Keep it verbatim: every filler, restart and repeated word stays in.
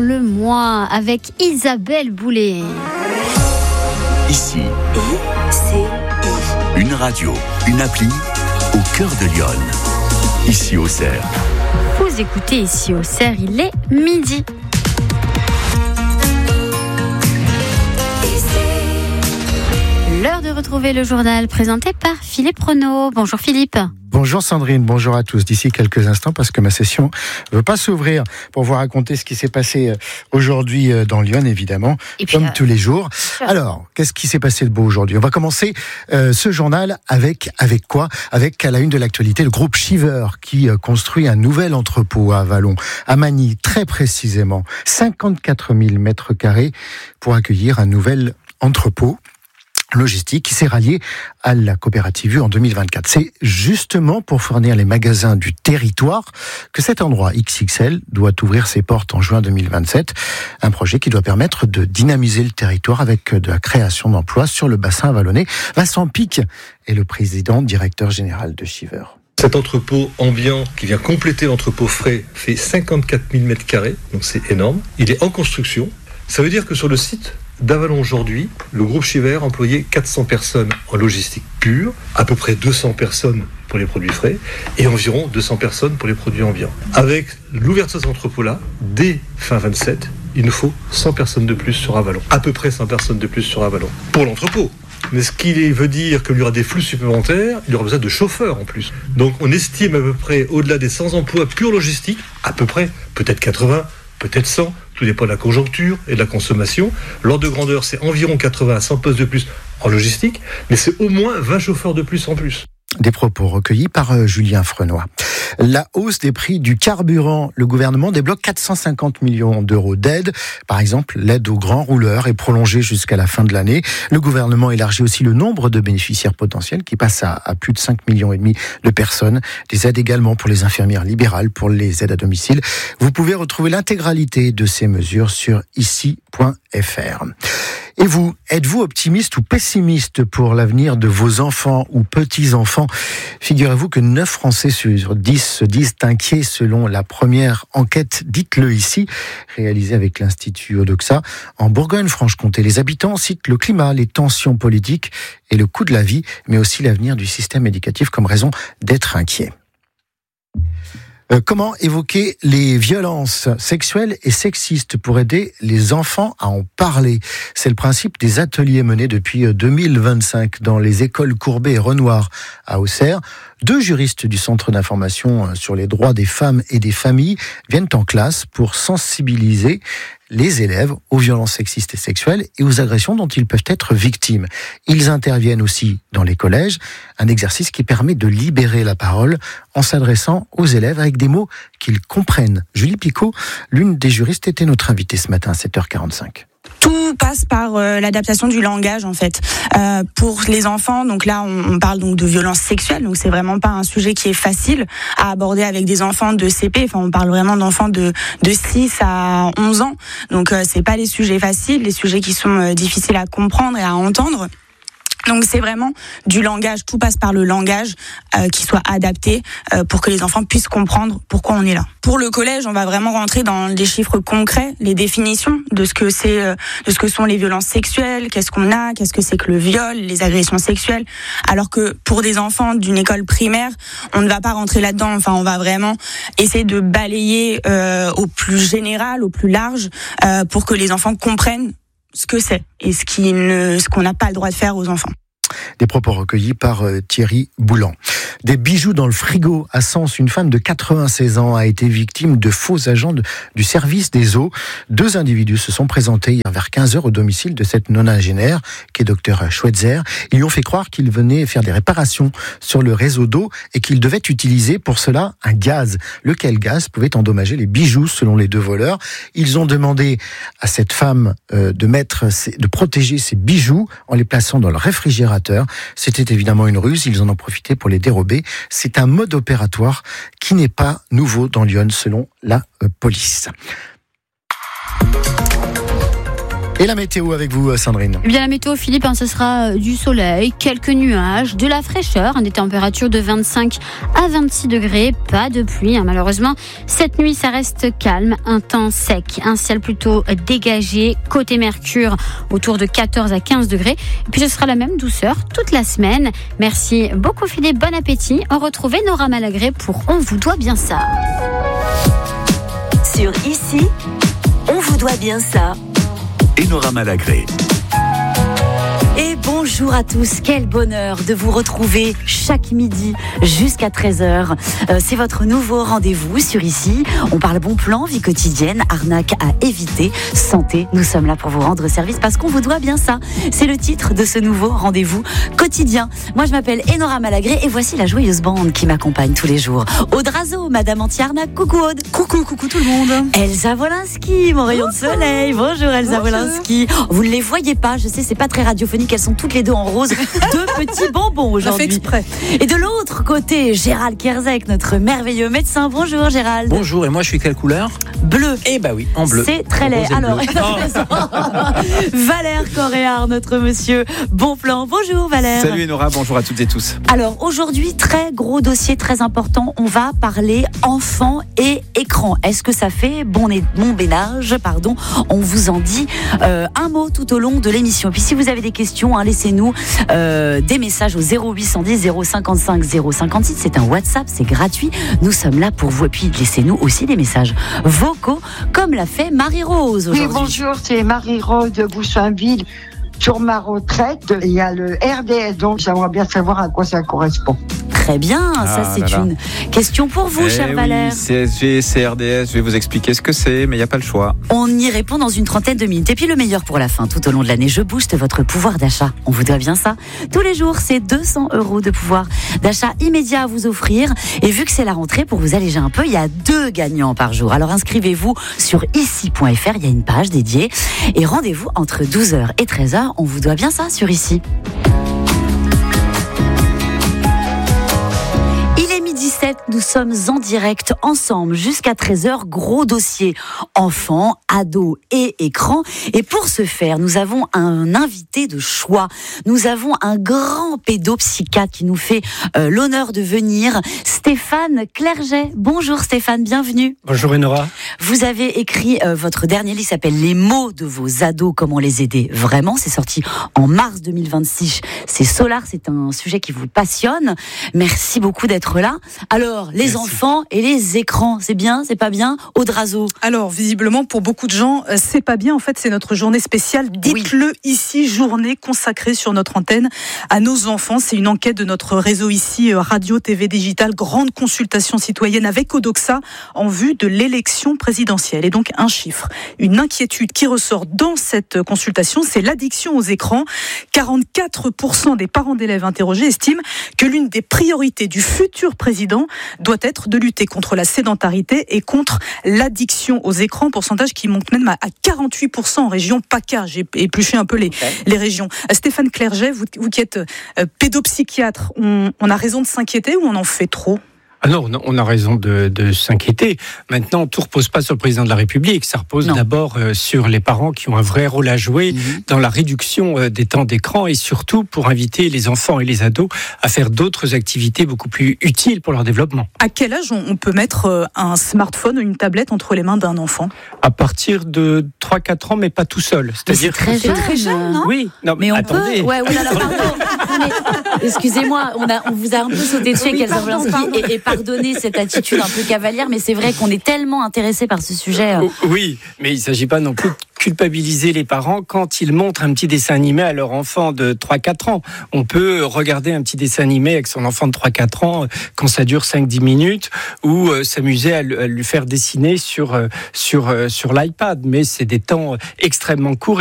Parle-moi avec Isabelle Boulay. Ici, I, C, I. une radio, une appli au cœur de Lyon. Ici au Cerf. Vous écoutez Ici au Cerf, il est midi. L'heure de retrouver le journal présenté par Philippe Renaud. Bonjour Philippe. Bonjour Sandrine, bonjour à tous. D'ici quelques instants, parce que ma session ne veut pas s'ouvrir pour vous raconter ce qui s'est passé aujourd'hui dans Lyon, évidemment, puis, comme euh, tous les jours. Sure. Alors, qu'est-ce qui s'est passé de beau aujourd'hui ? On va commencer euh, ce journal avec, avec quoi ? Avec, à la une de l'actualité, le groupe Shiver qui euh, construit un nouvel entrepôt à Vallon, à Magny, très précisément, cinquante-quatre mille mètres carrés pour accueillir un nouvel entrepôt logistique qui s'est rallié à la coopérative U en deux mille vingt-quatre. C'est justement pour fournir les magasins du territoire que cet endroit X X L doit ouvrir ses portes en juin deux mille vingt-sept. Un projet qui doit permettre de dynamiser le territoire avec de la création d'emplois sur le bassin vallonnais. Vincent Pic est le président directeur général de Shiver. Cet entrepôt ambiant qui vient compléter l'entrepôt frais fait cinquante-quatre mille mètres carrés, donc c'est énorme. Il est en construction. Ça veut dire que sur le site d'Avallon aujourd'hui, le groupe Shiver employait quatre cents personnes en logistique pure, à peu près deux cents personnes pour les produits frais et environ deux cents personnes pour les produits ambiants. Avec l'ouverture de cet entrepôt-là, dès fin vingt-sept, il nous faut cent personnes de plus sur Avallon. À peu près cent personnes de plus sur Avallon. Pour l'entrepôt. Mais ce qui veut dire qu'il y aura des flux supplémentaires, il y aura besoin de chauffeurs en plus. Donc on estime à peu près, au-delà des cent emplois pure logistique, à peu près, peut-être quatre-vingts, peut-être cent, tout dépend de la conjoncture et de la consommation. L'ordre de grandeur, c'est environ quatre-vingts à cent postes de plus en logistique, mais c'est au moins vingt chauffeurs de plus en plus. Des propos recueillis par euh, Julien Frenois. La hausse des prix du carburant. Le gouvernement débloque quatre cent cinquante millions d'euros d'aide. Par exemple, l'aide aux grands rouleurs est prolongée jusqu'à la fin de l'année. Le gouvernement élargit aussi le nombre de bénéficiaires potentiels qui passe à, à plus de cinq millions et demi de personnes. Des aides également pour les infirmières libérales, pour les aides à domicile. Vous pouvez retrouver l'intégralité de ces mesures sur ici point f r. Et vous, êtes-vous optimiste ou pessimiste pour l'avenir de vos enfants ou petits-enfants ? Figurez-vous que neuf Français sur dix se disent inquiets selon la première enquête, dites-le ici, réalisée avec l'Institut Odoxa. En Bourgogne-Franche-Comté, les habitants citent le climat, les tensions politiques et le coût de la vie, mais aussi l'avenir du système éducatif comme raison d'être inquiets. Euh, comment évoquer les violences sexuelles et sexistes pour aider les enfants à en parler ? C'est le principe des ateliers menés depuis deux mille vingt-cinq dans les écoles Courbet et Renoir à Auxerre. Deux juristes du Centre d'information sur les droits des femmes et des familles viennent en classe pour sensibiliser les élèves aux violences sexistes et sexuelles et aux agressions dont ils peuvent être victimes. Ils interviennent aussi dans les collèges, un exercice qui permet de libérer la parole en s'adressant aux élèves avec des mots qu'ils comprennent. Julie Picot, l'une des juristes, était notre invitée ce matin à sept heures quarante-cinq. Tout passe par euh, l'adaptation du langage en fait. Euh, pour les enfants, donc là on, on parle donc de violences sexuelles, donc c'est vraiment pas un sujet qui est facile à aborder avec des enfants de C P. Enfin on parle vraiment d'enfants de de six à onze ans. Donc euh, c'est pas les sujets faciles, les sujets qui sont euh, difficiles à comprendre et à entendre. Donc c'est vraiment du langage, tout passe par le langage euh, qui soit adapté euh, pour que les enfants puissent comprendre pourquoi on est là. Pour le collège, on va vraiment rentrer dans des chiffres concrets, les définitions de ce que c'est, euh, de ce que sont les violences sexuelles, qu'est-ce qu'on a, qu'est-ce que c'est que le viol, les agressions sexuelles. Alors que pour des enfants d'une école primaire, on ne va pas rentrer là-dedans. Enfin, on va vraiment essayer de balayer euh, au plus général, au plus large, euh, pour que les enfants comprennent ce que c'est et ce, qui ne, ce qu'on n'a pas le droit de faire aux enfants. Des propos recueillis par euh, Thierry Boulan. Des bijoux dans le frigo à Sens. Une femme de quatre-vingt-seize ans a été victime de faux agents de, du service des eaux. Deux individus se sont présentés hier vers quinze heures au domicile de cette nonagénaire, qui est docteur Schweitzer. Ils lui ont fait croire qu'il venait faire des réparations sur le réseau d'eau et qu'il devait utiliser pour cela un gaz. Lequel gaz pouvait endommager les bijoux selon les deux voleurs. Ils ont demandé à cette femme euh, de mettre, ses, de protéger ses bijoux en les plaçant dans le réfrigérateur. C'était évidemment une ruse. Ils en ont profité pour les dérober. C'est un mode opératoire qui n'est pas nouveau dans Lyon selon la euh, police. Et la météo avec vous, Sandrine. Eh bien, la météo, Philippe, hein, ce sera du soleil, quelques nuages, de la fraîcheur, hein, des températures de vingt-cinq à vingt-six degrés, pas de pluie, hein, malheureusement. Cette nuit, ça reste calme, un temps sec, un ciel plutôt dégagé, côté Mercure, autour de quatorze à quinze degrés. Et puis, ce sera la même douceur toute la semaine. Merci beaucoup, Philippe, bon appétit. On retrouve Nora Malagré pour On vous doit bien ça. Sur Ici, on vous doit bien ça. Nora Malagré. Et bonjour à tous, quel bonheur de vous retrouver chaque midi jusqu'à treize heures. Euh, c'est votre nouveau rendez-vous sur Ici. On parle bon plan, vie quotidienne, arnaque à éviter, santé. Nous sommes là pour vous rendre service parce qu'on vous doit bien ça. C'est le titre de ce nouveau rendez-vous quotidien. Moi, je m'appelle Nora Malagré et voici la joyeuse bande qui m'accompagne tous les jours. Aude Razo, Madame Anti-Arnaque, coucou Aude. Coucou, coucou tout le monde. Elsa Wolinski, mon rayon de soleil. Bonjour Elsa Wolinski. Vous ne les voyez pas, je sais, c'est pas très radiophonique. Elles sont toutes les deux en rose. Deux petits bonbons aujourd'hui. Je fais exprès. Et de l'autre côté, Gérald Kerzek, notre merveilleux médecin. Bonjour Gérald. Bonjour, et moi je suis quelle couleur ? Bleu. Eh bah oui, en bleu. C'est très laid. Alors, Valère Coréard, notre monsieur Bon Plan. Bonjour Valère. Salut Nora, bonjour à toutes et tous. Alors aujourd'hui, très gros dossier, très important. On va parler enfants et écran. Est-ce que ça fait bon, bon bénage, pardon. On vous en dit euh, un mot tout au long de l'émission. Et puis si vous avez des questions, hein, laissez-nous euh, des messages au zéro huit cent dix zéro cinquante-cinq zéro cinquante-six. C'est un WhatsApp, c'est gratuit. Nous sommes là pour vous. Et puis laissez-nous aussi des messages vocaux, comme l'a fait Marie-Rose aujourd'hui. Oui, bonjour, c'est Marie-Rose de Goussainville. Sur ma retraite, il y a le R D S, donc j'aimerais bien savoir à quoi ça correspond. Très bien, ah, ça c'est là là. une question pour vous, eh cher oui, Valère. C S G, C R D S, je vais vous expliquer ce que c'est, mais il n'y a pas le choix. On y répond dans une trentaine de minutes. Et puis le meilleur pour la fin, tout au long de l'année, je booste votre pouvoir d'achat. On vous doit bien ça. Tous les jours, c'est deux cents euros de pouvoir d'achat immédiat à vous offrir. Et vu que c'est la rentrée, pour vous alléger un peu, il y a deux gagnants par jour. Alors inscrivez-vous sur ici point f r, il y a une page dédiée. Et rendez-vous entre douze heures et treize heures. On vous doit bien ça sur Ici. dix-sept, nous sommes en direct ensemble jusqu'à treize heures, gros dossier enfants, ados et écrans. Et pour ce faire, nous avons un invité de choix. Nous avons un grand pédopsychiatre qui nous fait euh, l'honneur de venir, Stéphane Clerget. Bonjour Stéphane, bienvenue. Bonjour Nora. Vous avez écrit euh, votre dernier livre, s'appelle Les mots de vos ados, comment les aider vraiment. C'est sorti en mars deux mille vingt-six. C'est Solar, c'est un sujet qui vous passionne. Merci beaucoup d'être là. Alors, les Merci. Enfants et les écrans, c'est bien, c'est pas bien? Aude Razo. Alors, visiblement, pour beaucoup de gens, c'est pas bien. En fait, c'est notre journée spéciale. Dites-le oui. Ici, journée consacrée sur notre antenne à nos enfants. C'est une enquête de notre réseau ici, radio, T V digital, grande consultation citoyenne avec Odoxa en vue de l'élection présidentielle. Et donc, un chiffre, une inquiétude qui ressort dans cette consultation, c'est l'addiction aux écrans. quarante-quatre pour cent des parents d'élèves interrogés estiment que l'une des priorités du futur président doit être de lutter contre la sédentarité et contre l'addiction aux écrans, pourcentage qui monte même à quarante-huit pour cent en région PACA. J'ai épluché un peu les, okay. les régions. Stéphane Clerget, vous, vous qui êtes euh, pédopsychiatre, on, on a raison de s'inquiéter ou on en fait trop ? Ah non, on a raison de, de s'inquiéter. Maintenant, tout repose pas sur le président de la République. Ça repose non. d'abord euh, sur les parents qui ont un vrai rôle à jouer mmh. dans la réduction euh, des temps d'écran et surtout pour inviter les enfants et les ados à faire d'autres activités beaucoup plus utiles pour leur développement. À quel âge on peut mettre euh, un smartphone ou une tablette entre les mains d'un enfant ? À partir de trois quatre ans, mais pas tout seul. C'est-à-dire c'est très, jeune, très jeune, non ? Oui, non, mais, mais on attendez. peut. Ouais, ouais, alors, pardon. mais, excusez-moi, on, a, on vous a un peu sauté dessus avec Elsa Wolinski et, et pardonnez cette attitude un peu cavalière, mais c'est vrai qu'on est tellement intéressé par ce sujet. Oui, mais il ne s'agit pas non plus de culpabiliser les parents quand ils montrent un petit dessin animé à leur enfant de trois quatre ans. On peut regarder un petit dessin animé avec son enfant de trois quatre ans quand ça dure cinq dix minutes ou euh, s'amuser à, à lui faire dessiner sur, euh, sur, euh, sur l'iPad. Mais c'est des temps extrêmement courts.